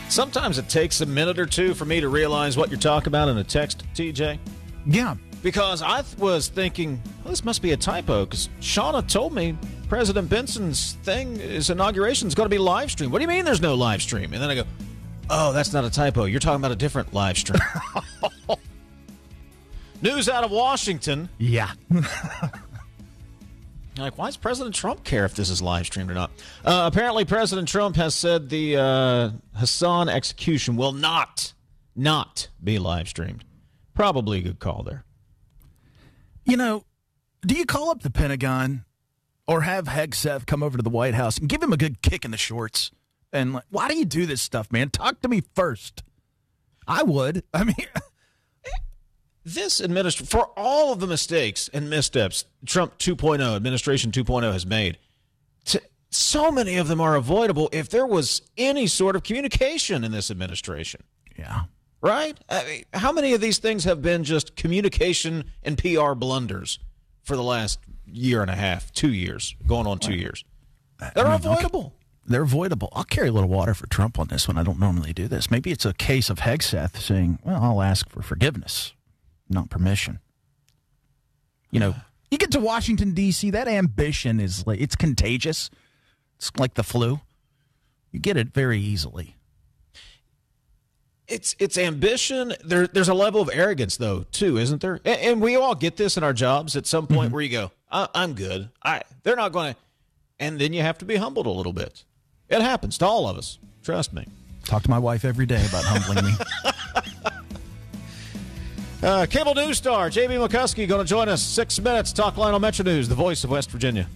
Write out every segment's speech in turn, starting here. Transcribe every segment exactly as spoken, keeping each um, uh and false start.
Sometimes it takes a minute or two for me to realize what you're talking about in a text, T J. Yeah. Because I th- was thinking, well, this must be a typo, because Shauna told me President Benson's thing, his inauguration is going to be live streamed. What do you mean there's no live stream? And then I go, oh, that's not a typo. You're talking about a different live stream. News out of Washington. Yeah. Like, why does President Trump care if this is live streamed or not? Uh, apparently, President Trump has said the uh, Hassan execution will not, not be live streamed. Probably a good call there. You know, do you call up the Pentagon or have Hegseth come over to the White House and give him a good kick in the shorts? And like, why do you do this stuff, man? Talk to me first. I would. I mean... This administration, for all of the mistakes and missteps Trump two point oh, administration two point oh has made, to, so many of them are avoidable if there was any sort of communication in this administration. Yeah. Right? I mean, how many of these things have been just communication and P R blunders for the last year and a half, two years, going on two years? They're I mean, avoidable. Okay. They're avoidable. I'll carry a little water for Trump on this one. I don't normally do this. Maybe it's a case of Hegseth saying, well, I'll ask for forgiveness. Not permission. You know, you get to Washington, D C, that ambition is like, it's contagious. It's like the flu. You get it very easily. It's it's ambition. There, there's a level of arrogance, though, too, isn't there? And, and we all get this in our jobs at some point mm-hmm. where you go, I, I'm good. I They're not going to. And then you have to be humbled a little bit. It happens to all of us. Trust me. Talk to my wife every day about humbling me. Uh, cable news star J B McCuskey going to join us. Six minutes. Talk Lionel Metro News, the voice of West Virginia.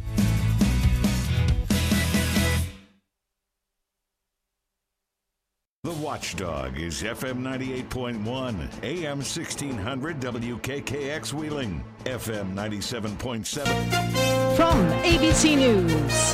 The Watchdog is F M ninety-eight point one, A M sixteen hundred W K K X Wheeling, F M ninety-seven point seven. From A B C News,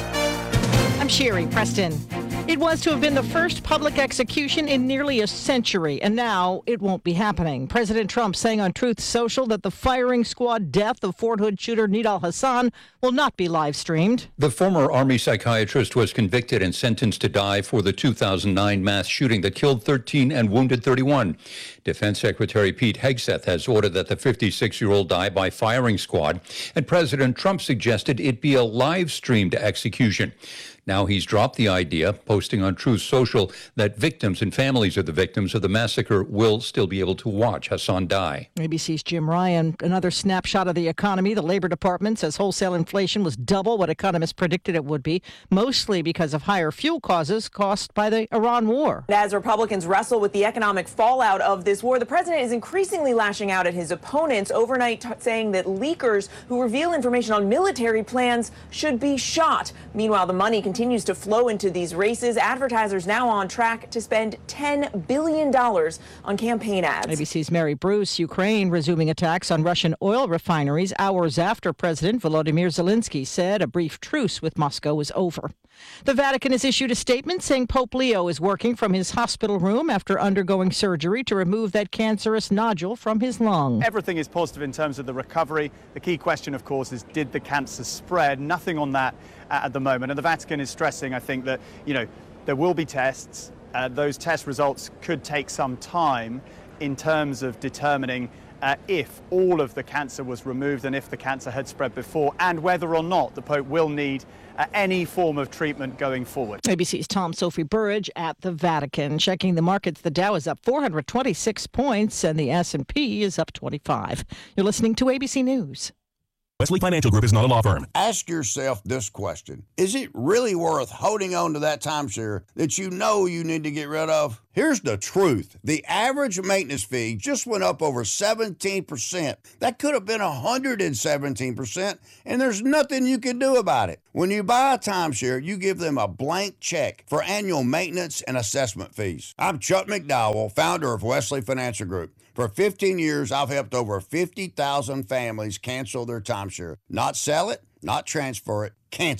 I'm Sherry Preston. It was to have been the first public execution in nearly a century, and now it won't be happening. President Trump saying on Truth Social that the firing squad death of Fort Hood shooter Nidal Hasan will not be live streamed. The former Army psychiatrist was convicted and sentenced to die for the two thousand nine mass shooting that killed thirteen and wounded thirty-one. Defense Secretary Pete Hegseth has ordered that the fifty-six-year-old die by firing squad, and President Trump suggested it be a live-streamed execution. Now he's dropped the idea, posting on Truth Social that victims and families of the victims of the massacre will still be able to watch Hasan die. A B C's Jim Ryan. Another snapshot of the economy. The Labor Department says wholesale inflation was double what economists predicted it would be, mostly because of higher fuel causes caused by the Iran war. As Republicans wrestle with the economic fallout of this war, the president is increasingly lashing out at his opponents overnight, t- saying that leakers who reveal information on military plans should be shot. Meanwhile, the money continues continues to flow into these races. Advertisers now on track to spend ten billion dollars on campaign ads. A B C's Mary Bruce. Ukraine resuming attacks on Russian oil refineries hours after President Volodymyr Zelensky said a brief truce with Moscow was over. The Vatican has issued a statement saying Pope Leo is working from his hospital room after undergoing surgery to remove that cancerous nodule from his lung. Everything is positive in terms of the recovery. The key question, of course, is did the cancer spread? Nothing on that uh, at the moment. And the Vatican is stressing, I think, that, you know, there will be tests. Uh, those test results could take some time in terms of determining Uh, if all of the cancer was removed and if the cancer had spread before, and whether or not the Pope will need uh, any form of treatment going forward. A B C's Tom Sophie Burridge at the Vatican. Checking the markets, the Dow is up four hundred twenty-six points and the S and P is up twenty-five. You're listening to A B C News. Wesley Financial Group is not a law firm. Ask yourself this question. Is it really worth holding on to that timeshare that you know you need to get rid of? Here's the truth. The average maintenance fee just went up over seventeen percent. That could have been one hundred seventeen percent, and there's nothing you can do about it. When you buy a timeshare, you give them a blank check for annual maintenance and assessment fees. I'm Chuck McDowell, founder of Wesley Financial Group. For fifteen years, I've helped over fifty thousand families cancel their timeshare. Not sell it, not transfer it, cancel it.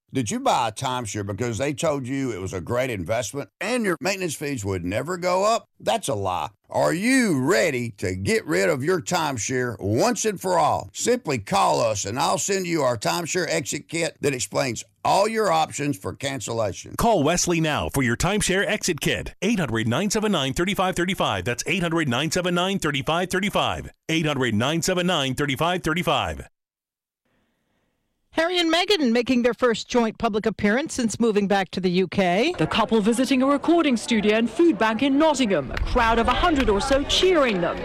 Did you buy a timeshare because they told you it was a great investment and your maintenance fees would never go up? That's a lie. Are you ready to get rid of your timeshare once and for all? Simply call us and I'll send you our timeshare exit kit that explains all your options for cancellation. Call Wesley now for your timeshare exit kit. eight hundred, nine seven nine, three five three five. That's eight hundred, nine seven nine, three five three five. eight hundred, nine seven nine, three five three five. Harry and Meghan making their first joint public appearance since moving back to the U K. The couple visiting a recording studio and food bank in Nottingham, a crowd of a hundred or so cheering them.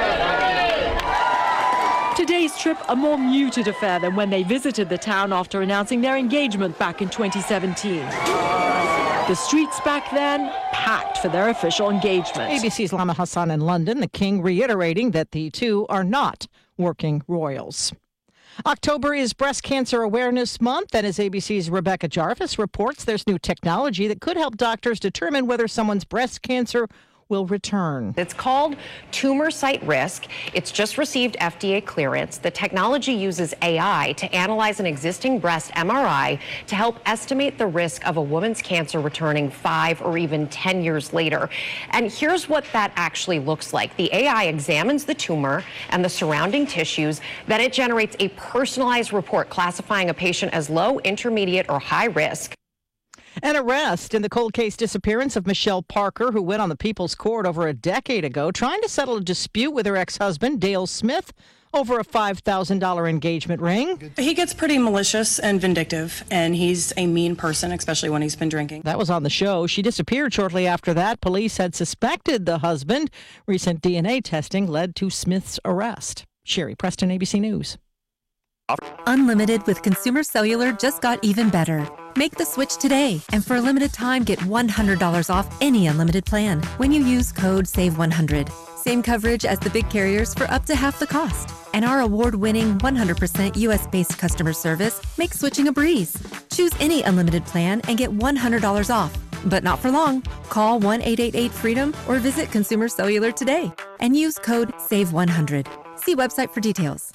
Today's trip, a more muted affair than when they visited the town after announcing their engagement back in twenty seventeen. The streets back then, packed for their official engagement. A B C's Lama Hassan in London, the king reiterating that the two are not working royals. October is Breast Cancer Awareness Month, and as A B C's Rebecca Jarvis reports, there's new technology that could help doctors determine whether someone's breast cancer will return. It's called Tumor Site Risk. It's just received F D A clearance. The technology uses A I to analyze an existing breast M R I to help estimate the risk of a woman's cancer returning five or even ten years later. And here's what that actually looks like. The A I examines the tumor and the surrounding tissues. Then it generates a personalized report classifying a patient as low, intermediate, or high risk. An arrest in the cold case disappearance of Michelle Parker, who went on the People's Court over a decade ago, trying to settle a dispute with her ex-husband, Dale Smith, over a five thousand dollars engagement ring. He gets pretty malicious and vindictive, and he's a mean person, especially when he's been drinking. That was on the show. She disappeared shortly after that. Police had suspected the husband. Recent D N A testing led to Smith's arrest. Sherry Preston, A B C News. Unlimited with Consumer Cellular just got even better. Make the switch today, and for a limited time, get one hundred dollars off any unlimited plan when you use code save one hundred. Same coverage as the big carriers for up to half the cost. And our award-winning one hundred percent U S-based customer service makes switching a breeze. Choose any unlimited plan and get one hundred dollars off. But not for long. Call one eight eight eight freedom or visit Consumer Cellular today and use code save one hundred. See website for details.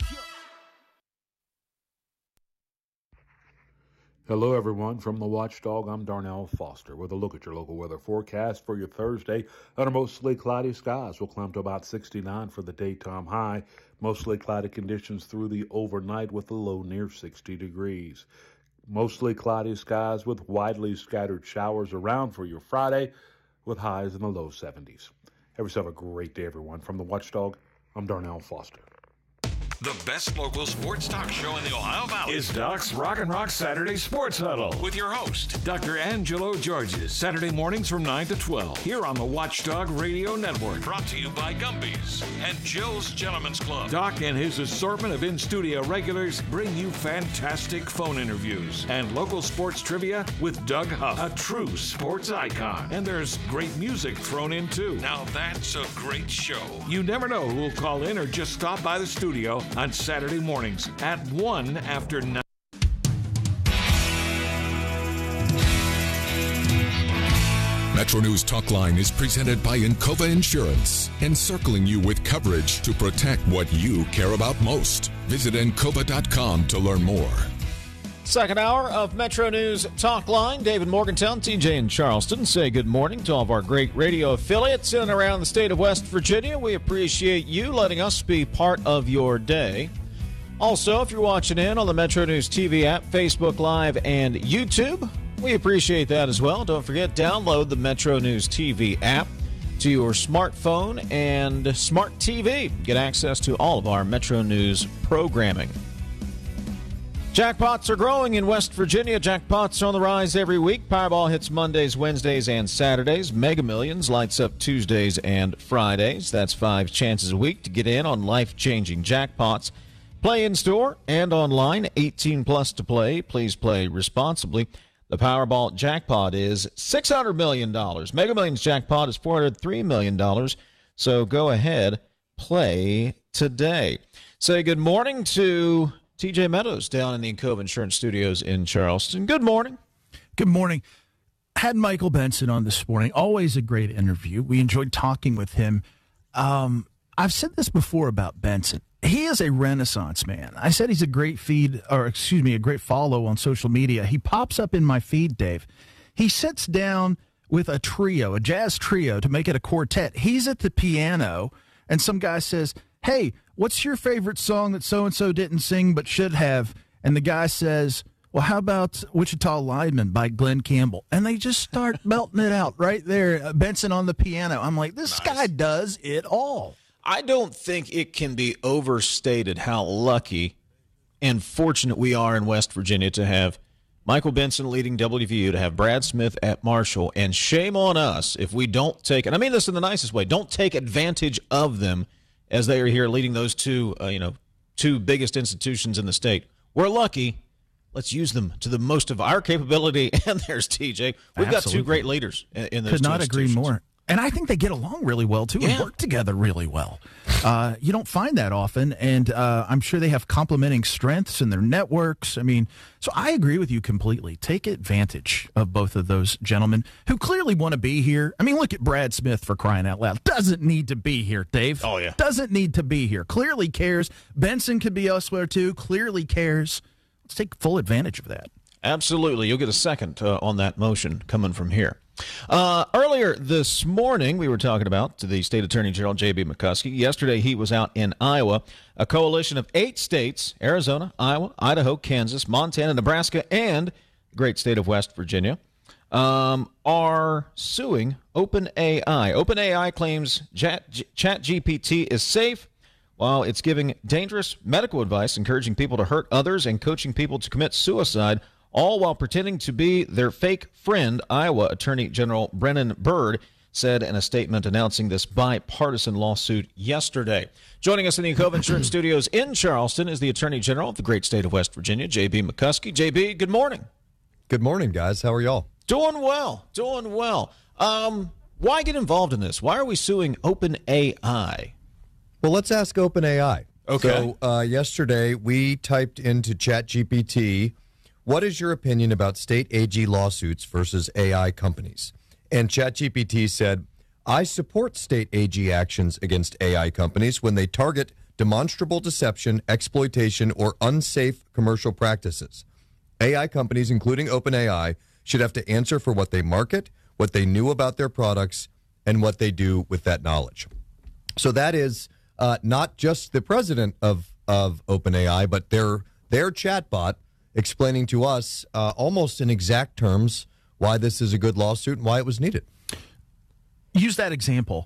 Hello, everyone. From the Watchdog, I'm Darnell Foster with a look at your local weather forecast for your Thursday. Under mostly cloudy skies, we'll climb to about sixty-nine for the daytime high. Mostly cloudy conditions through the overnight with a low near sixty degrees. Mostly cloudy skies with widely scattered showers around for your Friday with highs in the low seventies. Have yourself a great day, everyone. From the Watchdog, I'm Darnell Foster. The best local sports talk show in the Ohio Valley is Doc's Rock and Rock Saturday Sports Huddle with your host, Doctor Angelo Georges, Saturday mornings from nine to twelve here on the Watchdog Radio Network. Brought to you by Gumby's and Joe's Gentlemen's Club. Doc and his assortment of in-studio regulars bring you fantastic phone interviews and local sports trivia with Doug Huff, a true sports icon. And there's great music thrown in too. Now that's a great show. You never know who will call in or just stop by the studio on Saturday mornings at one after nine. Metro News Talk Line is presented by Encova Insurance, encircling you with coverage to protect what you care about most. Visit encova dot com to learn more. Second hour of Metro News Talk Line. David Morgantown, T J in Charleston. Say good morning to all of our great radio affiliates in and around the state of West Virginia. We appreciate you letting us be part of your day. Also, if you're watching in on the Metro News T V app, Facebook Live, and YouTube, we appreciate that as well. Don't forget, download the Metro News T V app to your smartphone and smart T V. Get access to all of our Metro News programming. Jackpots are growing in West Virginia. Jackpots are on the rise every week. Powerball hits Mondays, Wednesdays, and Saturdays. Mega Millions lights up Tuesdays and Fridays. That's five chances a week to get in on life-changing jackpots. Play in store and online. eighteen plus to play. Please play responsibly. The Powerball jackpot is six hundred million dollars. Mega Millions jackpot is four hundred three million dollars. So go ahead, play today. Say good morning to T J Meadows down in the Encova Insurance Studios in Charleston. Good morning. Good morning. Had Michael Benson on this morning. Always a great interview. We enjoyed talking with him. Um, I've said this before about Benson. he is a renaissance man. I said he's a great feed, or excuse me, a great follow on social media. He pops up in my feed, Dave. He sits down with a trio, a jazz trio, to make it a quartet. He's at the piano, and some guy says, hey, what's your favorite song that so-and-so didn't sing but should have? And the guy says, well, how about Wichita Lineman by Glenn Campbell? And they just start belting it out right there. Benson on the piano. I'm like, this nice. guy does it all. I don't think it can be overstated how lucky and fortunate we are in West Virginia to have Michael Benson leading W V U, to have Brad Smith at Marshall, and shame on us if we don't take, and I mean this in the nicest way, don't take advantage of them as they are here leading those two, uh, you know, two biggest institutions in the state. We're lucky. Let's use them to the most of our capability. And there's T J. We've Absolutely. got two great leaders in, in those Could two not agree more. And I think they get along really well, too, yeah. and work together really well. Uh, you don't find that often, and uh, I'm sure they have complementing strengths in their networks. I mean, so I agree with you completely. Take advantage of both of those gentlemen who clearly want to be here. I mean, look at Brad Smith, for crying out loud. Doesn't need to be here, Dave. Oh, yeah. Doesn't need to be here. Clearly cares. Benson could be elsewhere, too. Clearly cares. Let's take full advantage of that. Absolutely. You'll get a second uh, on that motion coming from here. Uh, earlier this morning, we were talking about the State Attorney General, J B. McCuskey. Yesterday, he was out in Iowa. A coalition of eight states, Arizona, Iowa, Idaho, Kansas, Montana, Nebraska, and the great state of West Virginia, um, are suing OpenAI. OpenAI claims ChatGPT is safe, while it's giving dangerous medical advice, encouraging people to hurt others, and coaching people to commit suicide, all while pretending to be their fake friend. Iowa Attorney General Brennan Byrd said in a statement announcing this bipartisan lawsuit yesterday. Joining us in the Encova Insurance Studios in Charleston is the Attorney General of the great state of West Virginia, J B. McCuskey. J B, good morning. Good morning, guys. How are y'all? Doing well. Doing well. Um, why get involved in this? Why are we suing OpenAI? Well, let's ask OpenAI. Okay. So uh, yesterday we typed into ChatGPT, what is your opinion about state A G lawsuits versus A I companies? And ChatGPT said, I support state A G actions against A I companies when they target demonstrable deception, exploitation, or unsafe commercial practices. A I companies, including OpenAI, should have to answer for what they market, what they knew about their products, and what they do with that knowledge. So that is uh, not just the president of, of OpenAI, but their their chatbot explaining to us uh, almost in exact terms why this is a good lawsuit and why it was needed. Use that example.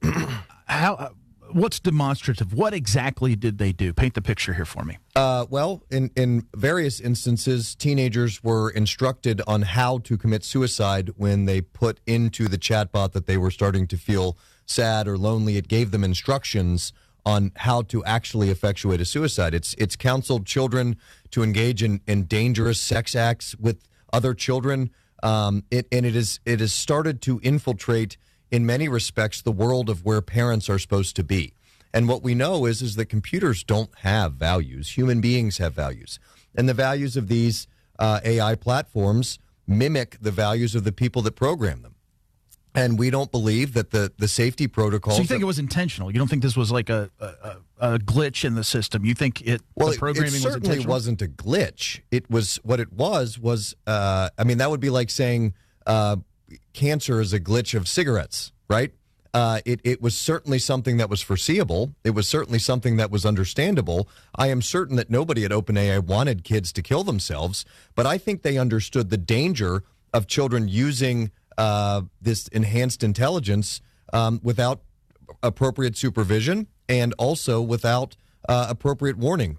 How? Uh, what's demonstrative? What exactly did they do? Paint the picture here for me. Uh, well, in, in various instances, teenagers were instructed on how to commit suicide when they put into the chatbot that they were starting to feel sad or lonely. It gave them instructions on how to actually effectuate a suicide. It's it's counseled children to engage in, in dangerous sex acts with other children. Um, it, and it is it has started to infiltrate, in many respects, the world of where parents are supposed to be. And what we know is, is that computers don't have values. Human beings have values. And the values of these uh, A I platforms mimic the values of the people that program them. And we don't believe that the, the safety protocols... So you think that, it was intentional? You don't think this was like a, a, a glitch in the system? You think it well, the programming it, it was certainly intentional? wasn't a glitch. It was... What it was was... Uh, I mean, that would be like saying uh, cancer is a glitch of cigarettes, right? Uh, it, it was certainly something that was foreseeable. It was certainly something that was understandable. I am certain that nobody at OpenAI wanted kids to kill themselves, but I think they understood the danger of children using... Uh, this enhanced intelligence um, without appropriate supervision and also without uh, appropriate warning.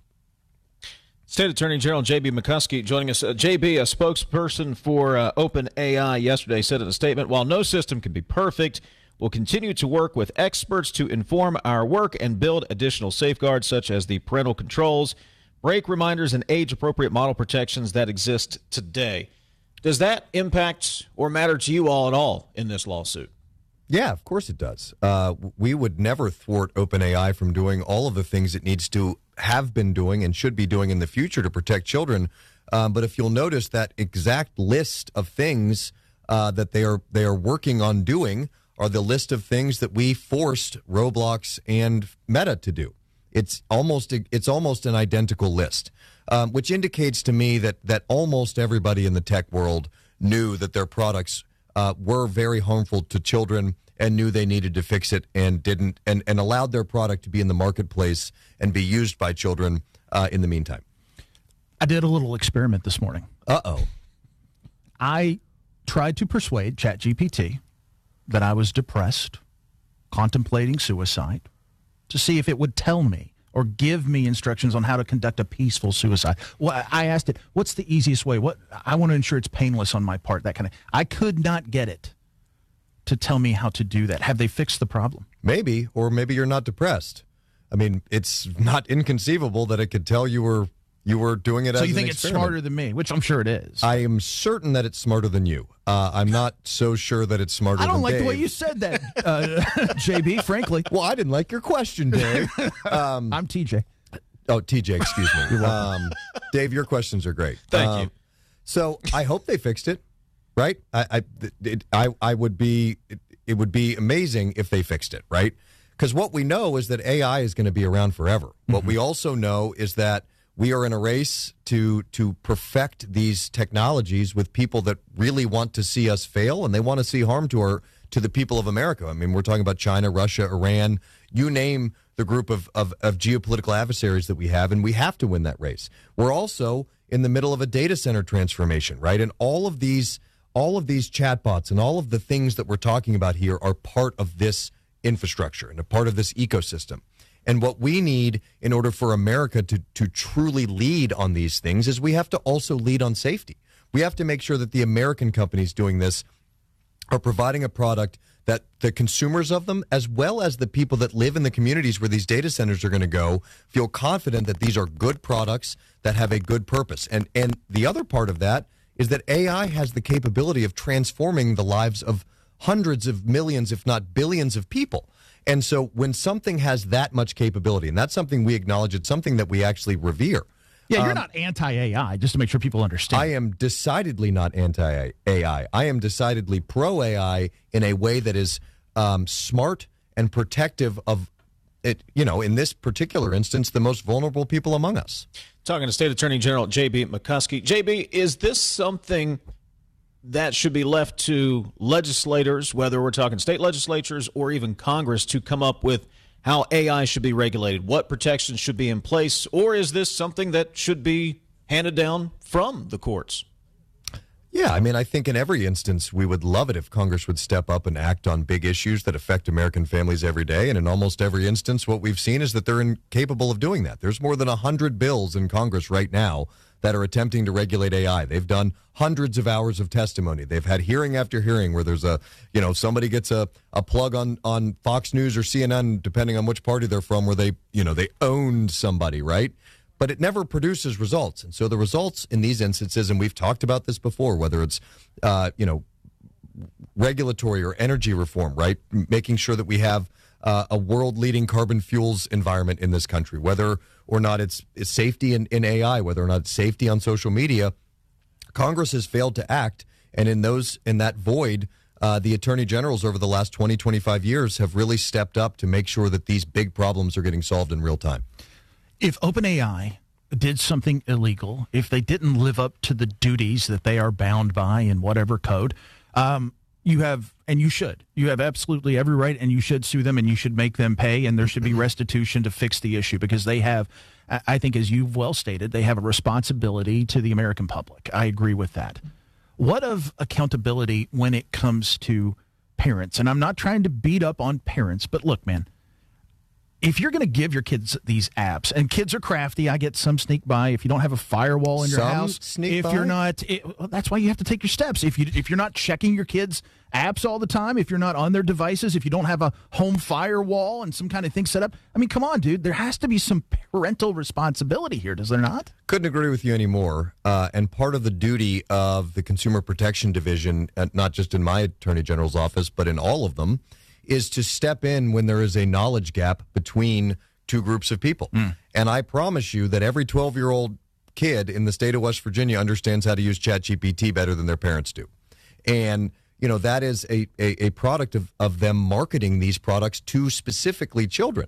State Attorney General J B. McCuskey joining us. Uh, J B, a spokesperson for uh, OpenAI yesterday, said in a statement, while no system can be perfect, we'll continue to work with experts to inform our work and build additional safeguards such as the parental controls, break reminders, and age-appropriate model protections that exist today. Does that impact or matter to you all at all in this lawsuit? Yeah, of course it does. Uh, we would never thwart OpenAI from doing all of the things it needs to have been doing and should be doing in the future to protect children. Um, but if you'll notice that exact list of things uh, that they are they are working on doing are the list of things that we forced Roblox and Meta to do. It's almost it's almost an identical list, um, which indicates to me that that almost everybody in the tech world knew that their products uh, were very harmful to children and knew they needed to fix it and didn't, and, and allowed their product to be in the marketplace and be used by children uh, in the meantime. I did a little experiment this morning. Uh-oh. I tried to persuade ChatGPT that I was depressed, contemplating suicide, to see if it would tell me or give me instructions on how to conduct a peaceful suicide. Well, I asked it, what's the easiest way? What I want to ensure it's painless on my part, that kind of. I could not get it to tell me how to do that. Have they fixed the problem? Maybe, or maybe you're not depressed. I mean, it's not inconceivable that it could tell you were you were doing it so as you an think it's experiment. smarter than me, which I'm sure it is. I am certain that it's smarter than you. Uh, I'm not so sure that it's smarter I than don't like Dave. the way you said that, uh, J B, frankly. Well, I didn't like your question, Dave. Um, I'm T J. Oh, T J, excuse me. Um, Dave, your questions are great. Thank um, you. So I hope they fixed it, right? I I it, I, I would be it, it would be amazing if they fixed it, right? Because what we know is that A I is going to be around forever. Mm-hmm. What we also know is that we are in a race to to perfect these technologies with people that really want to see us fail, and they want to see harm to our to the people of America. I mean, we're talking about China, Russia, Iran, you name the group of, of, of geopolitical adversaries that we have, and we have to win that race. We're also in the middle of a data center transformation, right? And all of these all of these chatbots and all of the things that we're talking about here are part of this infrastructure and a part of this ecosystem. And what we need in order for America to, to truly lead on these things is we have to also lead on safety. We have to make sure that the American companies doing this are providing a product that the consumers of them, as well as the people that live in the communities where these data centers are going to go, feel confident that these are good products that have a good purpose. And and the other part of that is that A I has the capability of transforming the lives of hundreds of millions, if not billions of people. And so when something has that much capability, and that's something we acknowledge, it's something that we actually revere. Yeah, you're Um, not anti-A I, just to make sure people understand. I am decidedly not anti-A I. I am decidedly pro-A I in a way that is um, smart and protective of it, you know, in this particular instance, the most vulnerable people among us. Talking to State Attorney General J B. McCuskey. J B, is this something that should be left to legislators, whether we're talking state legislatures or even Congress, to come up with how A I should be regulated, what protections should be in place, or is this something that should be handed down from the courts? Yeah, I mean, I think in every instance, we would love it if Congress would step up and act on big issues that affect American families every day. And in almost every instance, what we've seen is that they're incapable of doing that. There's more than one hundred bills in Congress right now that are attempting to regulate A I. They've done hundreds of hours of testimony. They've had hearing after hearing where there's a, you know, somebody gets a, a plug on, on Fox News or C N N, depending on which party they're from, where they, you know, they owned somebody, right? But it never produces results. And so the results in these instances, and we've talked about this before, whether it's, uh, you know, regulatory or energy reform, right? Making sure that we have uh, a world-leading carbon fuels environment in this country, whether or not it's, it's safety in, in A I, whether or not it's safety on social media, Congress has failed to act. And in those in that void, uh, the attorney generals over the last twenty, twenty-five years have really stepped up to make sure that these big problems are getting solved in real time. If OpenAI did something illegal, if they didn't live up to the duties that they are bound by in whatever code, um, you have, and you should, you have absolutely every right, and you should sue them, and you should make them pay, and there should be restitution to fix the issue, because they have, I think, as you've well stated, they have a responsibility to the American public. I agree with that. What of accountability when it comes to parents? And I'm not trying to beat up on parents, but look, man, if you're going to give your kids these apps, and kids are crafty, I get some sneak by. If you don't have a firewall in your Some house, sneak if by? you're not, it, well, that's why you have to take your steps. If you if you're not checking your kids' apps all the time, if you're not on their devices, if you don't have a home firewall and some kind of thing set up, I mean, come on, dude. There has to be some parental responsibility here, does there not? Couldn't agree with you anymore. Uh, and part of the duty of the Consumer Protection Division, uh, not just in my Attorney General's office, but in all of them, is to step in when there is a knowledge gap between two groups of people. Mm. And I promise you that every twelve-year-old kid in the state of West Virginia understands how to use ChatGPT better than their parents do. And, you know, that is a, a, a product of, of them marketing these products to specifically children.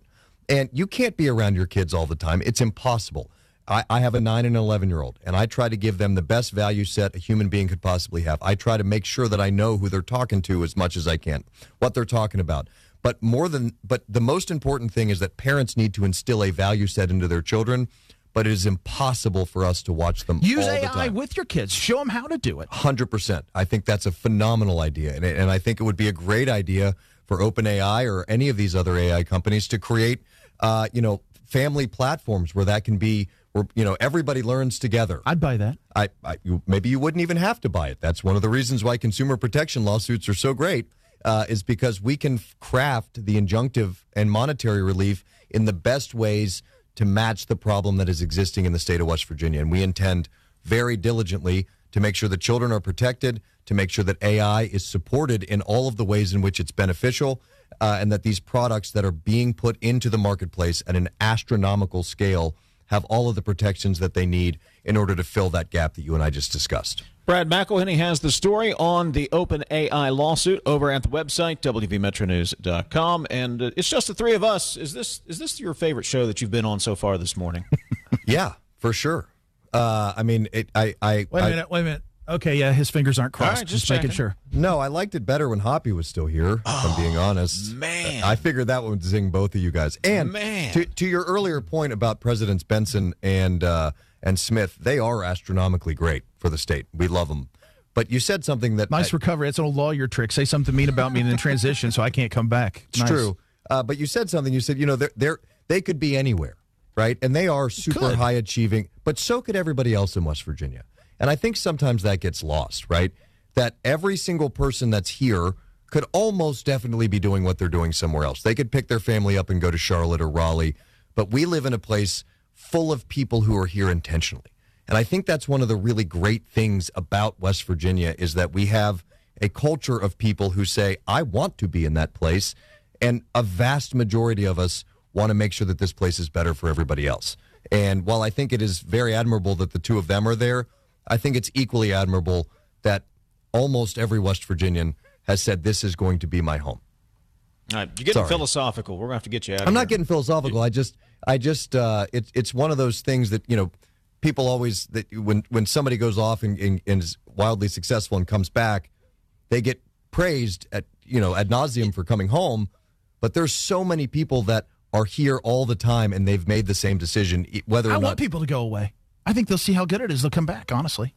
And you can't be around your kids all the time. It's impossible. I, I have a nine and eleven-year-old, and I try to give them the best value set a human being could possibly have. I try to make sure that I know who they're talking to as much as I can, what they're talking about. But more than, but the most important thing is that parents need to instill a value set into their children, but it is impossible for us to watch them Use all the A I time. with your kids. Show them how to do it. one hundred percent. I think that's a phenomenal idea, and, and I think it would be a great idea for OpenAI or any of these other A I companies to create, uh, you know, family platforms where that can be, where, you know, everybody learns together. I'd buy that. I, I you, maybe you wouldn't even have to buy it. That's one of the reasons why consumer protection lawsuits are so great, uh, is because we can f- craft the injunctive and monetary relief in the best ways to match the problem that is existing in the state of West Virginia. And we intend very diligently to make sure that children are protected, to make sure that A I is supported in all of the ways in which it's beneficial, uh, and that these products that are being put into the marketplace at an astronomical scale have all of the protections that they need in order to fill that gap that you and I just discussed. Brad McElhenney has the story on the OpenAI lawsuit over at the website, W V Metro News dot com. And uh, it's just the three of us. Is this is this your favorite show that you've been on so far this morning? Yeah, for sure. Uh, I mean, it, I, I... Wait a I, minute, wait a minute. Okay, yeah, his fingers aren't crossed. right, just just making checking. sure. No, I liked it better when Hoppy was still here, if I'm being honest. man. I figured that one would zing both of you guys. And Man. To, to your earlier point about Presidents Benson and uh, and Smith, they are astronomically great for the state. We love them. But you said something that... Nice I, recovery. It's an old lawyer trick. Say something mean about me and then transition so I can't come back. It's Nice. true. Uh, but you said something. You said, you know, they're, they're, they could be anywhere, right? And they are super Could. high achieving, but so could everybody else in West Virginia. And I think sometimes that gets lost, right? That every single person that's here could almost definitely be doing what they're doing somewhere else. They could pick their family up and go to Charlotte or Raleigh, but we live in a place full of people who are here intentionally. And I think that's one of the really great things about West Virginia is that we have a culture of people who say, I want to be in that place. And a vast majority of us want to make sure that this place is better for everybody else. And while I think it is very admirable that the two of them are there, I think it's equally admirable that almost every West Virginian has said this is going to be my home. All right, you're getting Sorry. philosophical. We're going to have to get you out of I'm here. not getting philosophical. I just, I just, uh, it's it's one of those things that, you know, people always, that when, when somebody goes off and, and, and is wildly successful and comes back, they get praised at, you know, ad nauseum for coming home. But there's so many people that are here all the time and they've made the same decision, e- whether or I not. want people to go away. I think they'll see how good it is. They'll come back, honestly.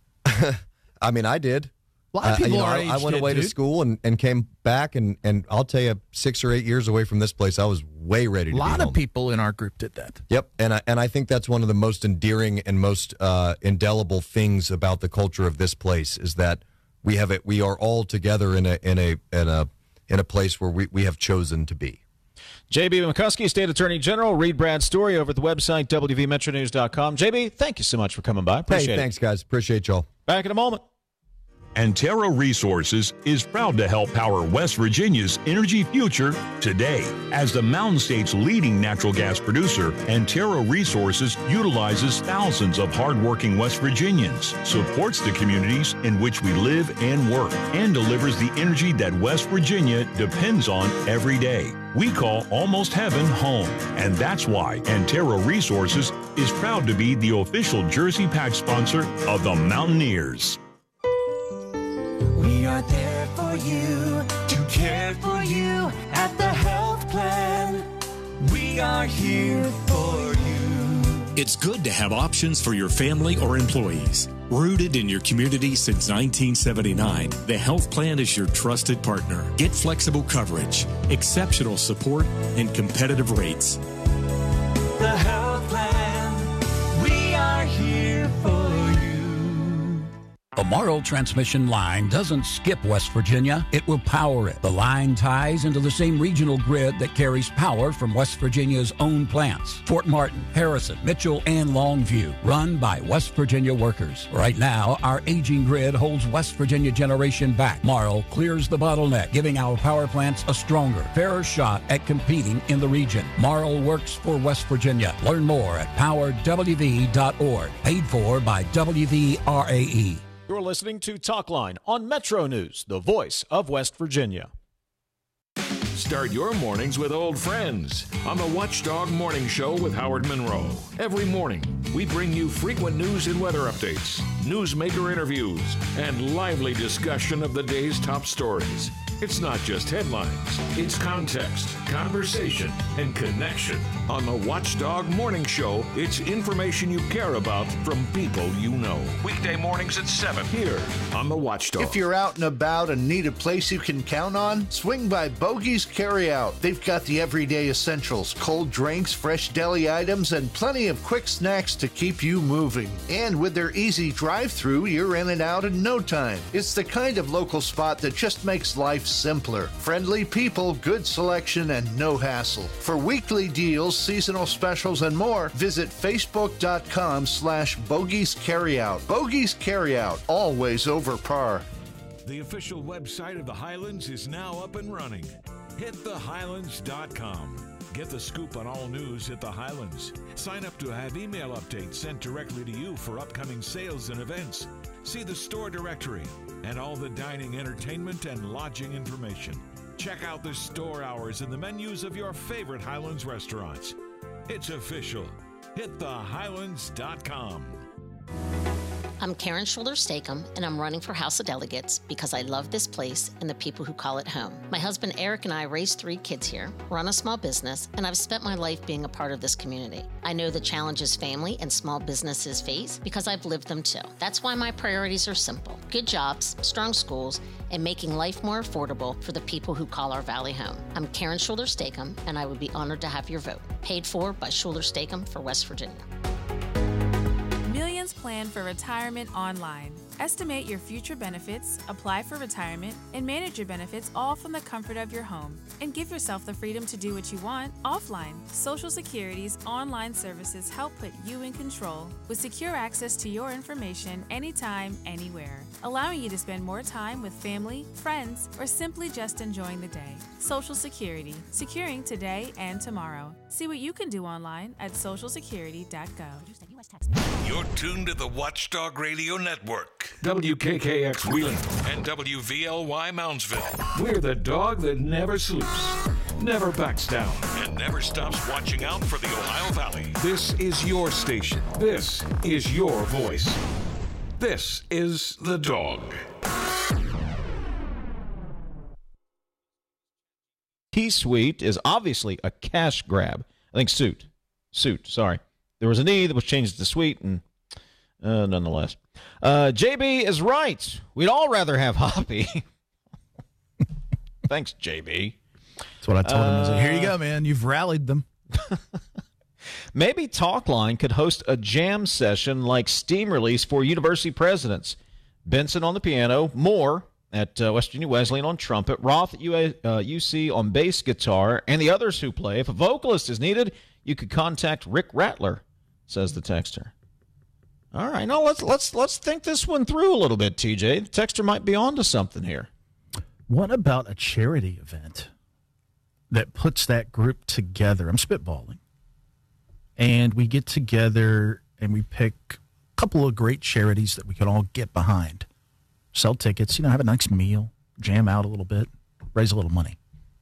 I mean, I did. A lot of Uh, people you know, our I, age I went did, away to dude. school and, and came back, and, and I'll tell you, six or eight years away from this place, I was way ready A to be lot home. of people in our group did that. Yep, and I, and I think that's one of the most endearing and most uh, indelible things about the culture of this place is that we have it. We are all together in a in a in a in a place where we, we have chosen to be. J B McCuskey, State Attorney General. Read Brad's story over at the website, W V Metro News dot com. J B, thank you so much for coming by. Appreciate hey, it. thanks, guys. Appreciate y'all. Back in a moment. Antero Resources is proud to help power West Virginia's energy future today. As the Mountain State's leading natural gas producer, Antero Resources utilizes thousands of hardworking West Virginians, supports the communities in which we live and work, and delivers the energy that West Virginia depends on every day. We call Almost Heaven home, and that's why Antero Resources is proud to be the official Jersey Pack sponsor of the Mountaineers. We are there for you, to care for you at the health plan. We are here for you. It's good to have options for your family or employees. Rooted in your community since nineteen seventy-nine, the health plan is your trusted partner. Get flexible coverage, exceptional support, and competitive rates. The health plan, we are here for you. The Marl transmission line doesn't skip West Virginia, it will power it. The line ties into the same regional grid that carries power from West Virginia's own plants. Fort Martin, Harrison, Mitchell, and Longview, run by West Virginia workers. Right now, our aging grid holds West Virginia generation back. Marl clears the bottleneck, giving our power plants a stronger, fairer shot at competing in the region. Marl works for West Virginia. Learn more at power w v dot org. Paid for by W V R A E. You're listening to Talkline on Metro News, the voice of West Virginia. Start your mornings with old friends on the Watchdog Morning Show with Howard Monroe. Every morning, we bring you frequent news and weather updates, newsmaker interviews, and lively discussion of the day's top stories. It's not just headlines. It's context, conversation, and connection. On the Watchdog Morning Show, it's information you care about from people you know. Weekday mornings at seven here on the Watchdog. If you're out and about and need a place you can count on, swing by Bogey's Carryout. They've got the everyday essentials, cold drinks, fresh deli items, and plenty of quick snacks to keep you moving. And with their easy drive-thru, you're in and out in no time. It's the kind of local spot that just makes life simpler. Friendly people, good selection, and no hassle. For weekly deals, seasonal specials, and more, visit facebook.com slash Bogies Carryout. Bogies Carryout, always over par. The official website of the Highlands is now up and running. hit the highlands dot com. Get the scoop on all news at the Highlands. Sign up to have email updates sent directly to you for upcoming sales and events. See the store directory and all the dining, entertainment, and lodging information. Check out the store hours and the menus of your favorite Highlands restaurants. It's official. hit the highlands dot com. I'm Karen Schuler-Stakem, and I'm running for House of Delegates because I love this place and the people who call it home. My husband Eric and I raised three kids here, run a small business, and I've spent my life being a part of this community. I know the challenges family and small businesses face because I've lived them too. That's why my priorities are simple: good jobs, strong schools, and making life more affordable for the people who call our valley home. I'm Karen Schuler-Stakem, and I would be honored to have your vote. Paid for by Schuler-Stakem for West Virginia. Millions plan for retirement online. Estimate your future benefits, apply for retirement, and manage your benefits all from the comfort of your home. And give yourself the freedom to do what you want offline. Social Security's online services help put you in control with secure access to your information anytime, anywhere, allowing you to spend more time with family, friends, or simply just enjoying the day. Social Security, securing today and tomorrow. See what you can do online at social security dot gov. You're tuned to the Watchdog Radio Network. W K K X Wheeling and W V L Y Moundsville. We're the dog that never sleeps, never backs down, and never stops watching out for the Ohio Valley. This is your station. This is your voice. This is The Dog. T-Suite is obviously a cash grab. I think suit. Suit, sorry. There was an E that was changed to Sweet, and uh, nonetheless. Uh, J B is right. We'd all rather have Hoppy. Thanks, J B. That's what I told him. I was like, here you Uh, go, man. You've rallied them. Maybe Talkline could host a jam session like Steam Release for university presidents. Benson on the piano, Moore at uh, West Virginia Wesleyan on trumpet, Roth at U, A, uh, U C on bass guitar, and the others who play. If a vocalist is needed, you could contact Rick Rattler, says the texter. All right, now let's let's let's think this one through a little bit, T J. The texter might be onto something here. What about a charity event that puts that group together? I'm spitballing. And we get together and we pick a couple of great charities that we can all get behind. Sell tickets, you know, have a nice meal, jam out a little bit, raise a little money.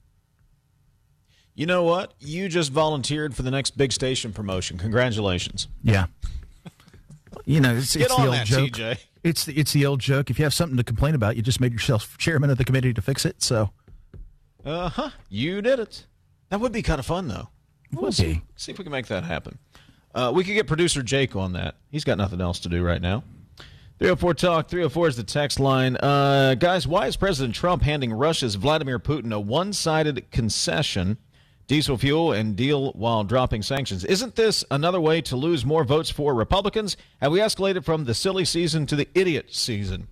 You know what? You just volunteered for the next big station promotion. Congratulations. Yeah. You know, it's, Get it's on the old that, joke. T J. It's the, it's the old joke. If you have something to complain about, you just made yourself chairman of the committee to fix it. So, Uh-huh. You did it. That would be kind of fun, though. We'll Would see, be. see if we can make that happen. Uh, we could get producer Jake on that. He's got nothing else to do right now. three oh four Talk. three oh four is the text line. Uh, guys, why is President Trump handing Russia's Vladimir Putin a one-sided concession, diesel fuel, and deal while dropping sanctions? Isn't this another way to lose more votes for Republicans? Have we escalated from the silly season to the idiot season?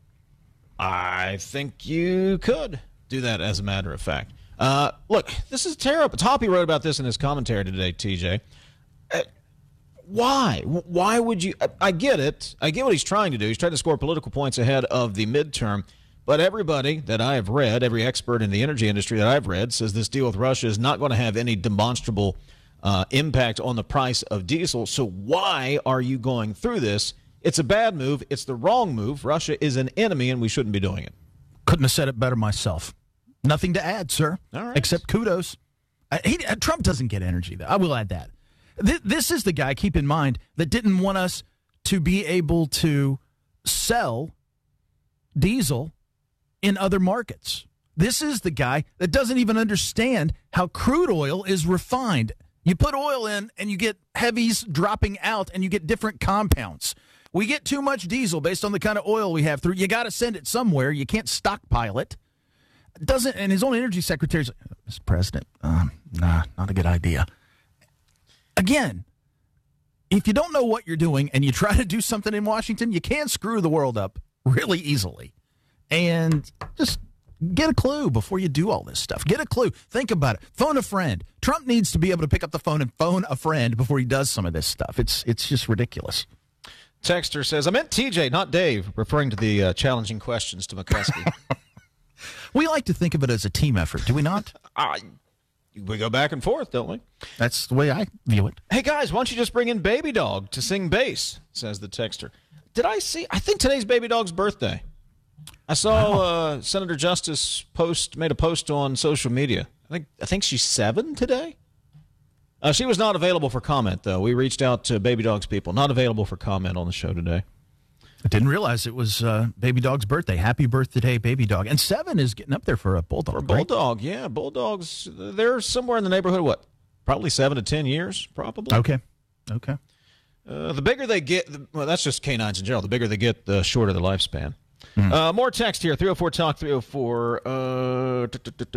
I think you could do that, as a matter of fact. Uh, look, this is terrible. Toppy wrote about this in his commentary today, T J. Uh, why? Why would you? I, I get it. I get what he's trying to do. He's trying to score political points ahead of the midterm. But everybody that I have read, every expert in the energy industry that I've read, says this deal with Russia is not going to have any demonstrable uh, impact on the price of diesel. So why are you going through this? It's a bad move. It's the wrong move. Russia is an enemy, and we shouldn't be doing it. Couldn't have said it better myself. Nothing to add, sir. All right. Except kudos. Uh, he, uh, Trump doesn't get energy, though. I will add that. Th- this is the guy, keep in mind, that didn't want us to be able to sell diesel in other markets. This is the guy that doesn't even understand how crude oil is refined. You put oil in and you get heavies dropping out and you get different compounds. We get too much diesel based on the kind of oil we have through. You got to send it somewhere. You can't stockpile it. Doesn't, and his own energy secretary's like, Mister President, um, nah, not a good idea. Again, if you don't know what you're doing and you try to do something in Washington, you can screw the world up really easily. And just get a clue before you do all this stuff. Get a clue. Think about it. Phone a friend. Trump needs to be able to pick up the phone and phone a friend before he does some of this stuff. It's it's just ridiculous. Texter says, I meant T J, not Dave, referring to the uh, challenging questions to McCuskey. We like to think of it as a team effort, do we not? uh, we go back and forth, don't we? That's the way I view it. Hey, guys, why don't you just bring in Baby Dog to sing bass, says the texter. Did I see? I think today's Baby Dog's birthday. I saw uh, Senator Justice post made a post on social media. I think I think she's seven today. Uh, she was not available for comment, though. We reached out to Baby Dog's people. Not available for comment on the show today. I didn't realize it was uh, Baby Dog's birthday. Happy birthday, Baby Dog. And seven is getting up there for a bulldog. For a bulldog, right? Yeah. Bulldogs, they're somewhere in the neighborhood of what? Probably seven to ten years, probably. Okay. Okay. Uh, the bigger they get, the, well, that's just canines in general. The bigger they get, the shorter the lifespan. Mm. Uh, more text here, three oh four talk three oh four. Uh,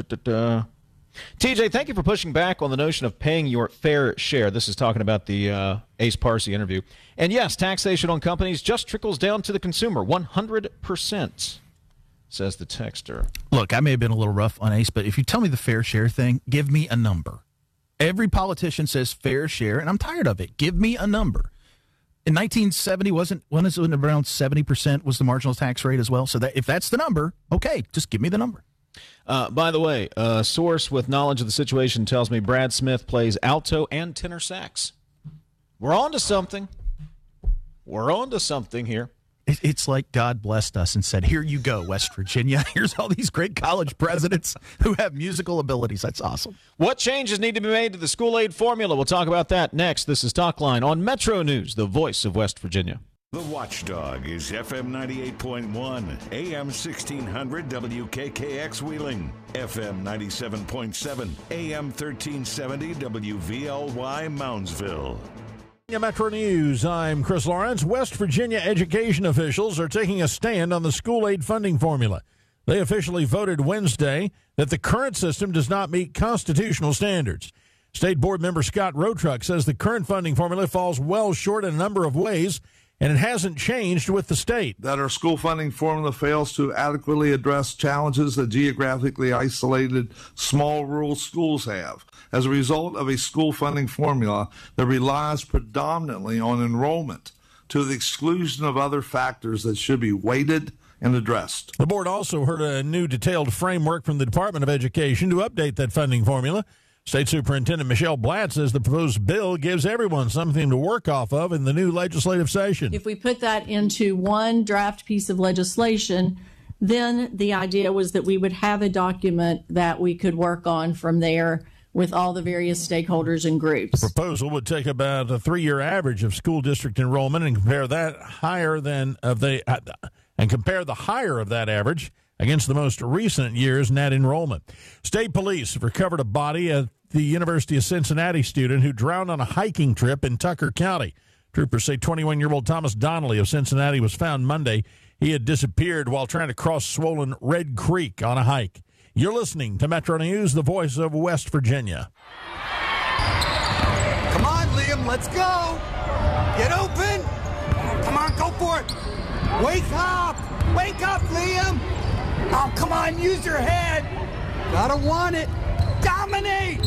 T J, thank you for pushing back on the notion of paying your fair share. This is talking about the uh, Ace Parsi interview. And yes, taxation on companies just trickles down to the consumer, one hundred percent, says the texter. Look, I may have been a little rough on Ace, but if you tell me the fair share thing, give me a number. Every politician says fair share, and I'm tired of it. Give me a number. In nineteen seventy, wasn't when is it around seventy percent was the marginal tax rate as well? So that if that's the number, okay, just give me the number. Uh, by the way, a source with knowledge of the situation tells me Brad Smith plays alto and tenor sax. We're on to something. We're on to something here. It, it's like God blessed us and said, here you go, West Virginia. Here's all these great college presidents who have musical abilities. That's awesome. What changes need to be made to the school aid formula? We'll talk about that next. This is Talkline on Metro News, the voice of West Virginia. The Watchdog is F M ninety-eight point one, A M sixteen hundred W K K X Wheeling, F M ninety-seven point seven, A M thirteen seventy W V L Y Moundsville. Metro News, I'm Chris Lawrence. West Virginia education officials are taking a stand on the school aid funding formula. They officially voted Wednesday that the current system does not meet constitutional standards. State Board member Scott Rotruck says the current funding formula falls well short in a number of ways, and it hasn't changed with the state. That our school funding formula fails to adequately address challenges that geographically isolated small rural schools have. As a result of a school funding formula that relies predominantly on enrollment to the exclusion of other factors that should be weighted and addressed. The board also heard a new detailed framework from the Department of Education to update that funding formula. State Superintendent Michelle Blatt says the proposed bill gives everyone something to work off of in the new legislative session. If we put that into one draft piece of legislation, then the idea was that we would have a document that we could work on from there with all the various stakeholders and groups. The proposal would take about a three-year average of school district enrollment and compare that higher than of the uh, and compare the higher of that average against the most recent year's net enrollment. State police have recovered a body at the University of Cincinnati student who drowned on a hiking trip in Tucker County. Troopers say twenty-one-year-old Thomas Donnelly of Cincinnati was found Monday. He had disappeared while trying to cross swollen Red Creek on a hike. You're listening to Metro News, the voice of West Virginia. Come on, Liam, let's go. Get open. Come on, go for it. Wake up. Wake up, Liam. Oh, come on, use your head. Gotta want it. Dominate.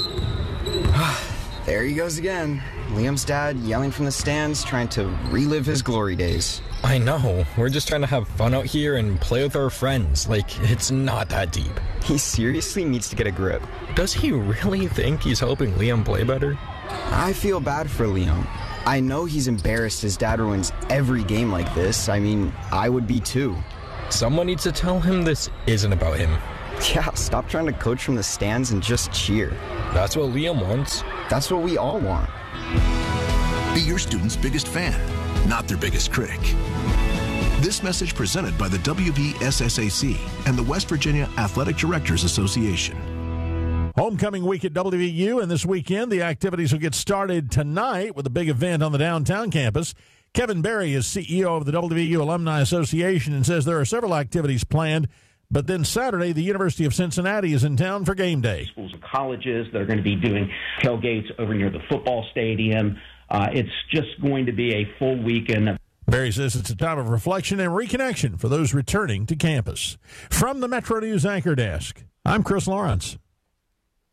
There he goes again. Liam's dad yelling from the stands, trying to relive his glory days. I know. We're just trying to have fun out here and play with our friends. Like, it's not that deep. He seriously needs to get a grip. Does he really think he's helping Liam play better? I feel bad for Liam. I know he's embarrassed his dad ruins every game like this. I mean, I would be too. Someone needs to tell him this isn't about him. Yeah, stop trying to coach from the stands and just cheer. That's what Liam wants. That's what we all want. Be your student's biggest fan, not their biggest critic. This message presented by the W V S S A C and the West Virginia Athletic Directors Association. Homecoming week at W V U, and this weekend the activities will get started tonight with a big event on the downtown campus. Kevin Berry is C E O of the W V U Alumni Association and says there are several activities planned, but then Saturday the University of Cincinnati is in town for game day. Schools and colleges that are going to be doing tailgates over near the football stadium. Uh, it's just going to be a full weekend. Berry says it's a time of reflection and reconnection for those returning to campus. From the Metro News Anchor Desk, I'm Chris Lawrence.